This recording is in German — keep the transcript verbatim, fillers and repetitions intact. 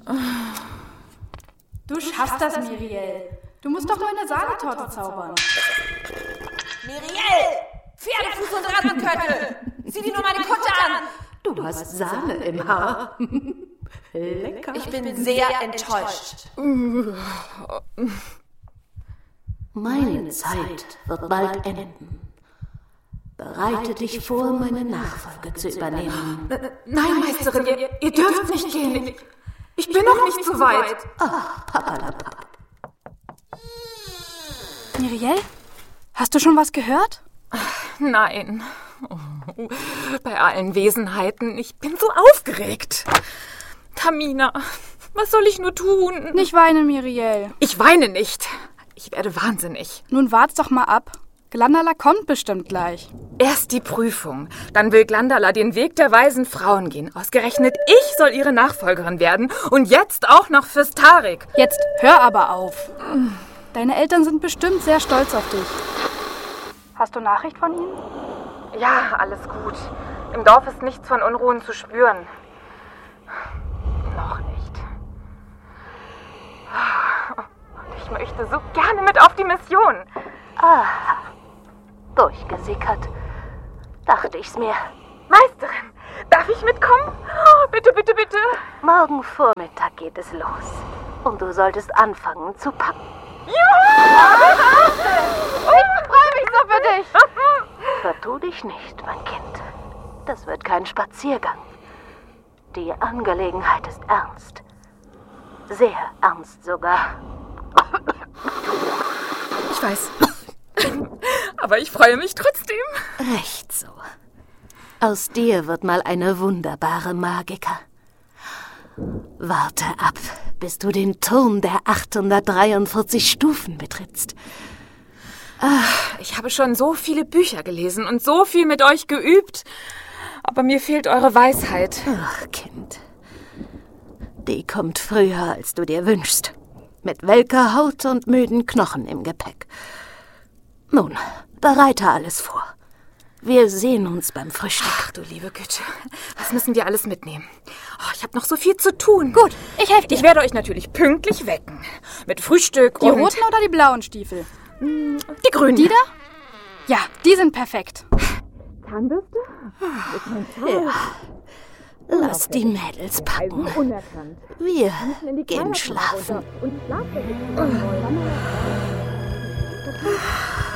Du schaffst das, Miriel. Du musst doch nur eine Sahnetorte zaubern. Miriel! Pferdefuß und Rattenköttel! Sieh dir nur meine Kutte an! Du hast Sahne im Haar. Lecker. Ich bin sehr enttäuscht. Meine Zeit wird bald enden. Bereite dich vor, meine Nachfolge zu übernehmen. Nein, Meisterin, ihr, ihr dürft nicht gehen. Ich bin noch nicht so weit. Ach, Papalapap. Miriel, hast du schon was gehört? Nein. Oh, bei allen Wesenheiten, ich bin so aufgeregt. Tamina, was soll ich nur tun? Nicht weinen, Miriel. Ich weine nicht. Ich werde wahnsinnig. Nun wart's doch mal ab. Glandala kommt bestimmt gleich. Erst die Prüfung. Dann will Glandala den Weg der weisen Frauen gehen. Ausgerechnet ich soll ihre Nachfolgerin werden. Und jetzt auch noch fürs Tarik. Jetzt hör aber auf. Deine Eltern sind bestimmt sehr stolz auf dich. Hast du Nachricht von ihnen? Ja, alles gut. Im Dorf ist nichts von Unruhen zu spüren. Noch nicht. Und ich möchte so gerne mit auf die Mission. Ah, durchgesickert. Dachte ich's mir. Meisterin, darf ich mitkommen? Oh, bitte, bitte, bitte. Morgen Vormittag geht es los. Und du solltest anfangen zu packen. Ja! Ich freue mich so für dich. Vertu dich nicht, mein Kind. Das wird kein Spaziergang. Die Angelegenheit ist ernst. Sehr ernst sogar. Ich weiß. Aber ich freue mich trotzdem. Recht so. Aus dir wird mal eine wunderbare Magiker. Warte ab, bis du den Turm der achthundertdreiundvierzig Stufen betrittst. Ach, ich habe schon so viele Bücher gelesen und so viel mit euch geübt. Aber mir fehlt eure Weisheit. Ach, Kind. Die kommt früher, als du dir wünschst. Mit welker Haut und müden Knochen im Gepäck. Nun, bereite alles vor. Wir sehen uns beim Frühstück. Ach, du liebe Güte. Was müssen wir alles mitnehmen? Oh, ich habe noch so viel zu tun. Gut, ich helfe dir. Ich werde euch natürlich pünktlich wecken. Mit Frühstück Die und... roten oder die blauen Stiefel? Die grünen. Die da? Ja, die sind perfekt. Zahnbürste? Ja. Lass die Mädels packen. Wir gehen schlafen. Und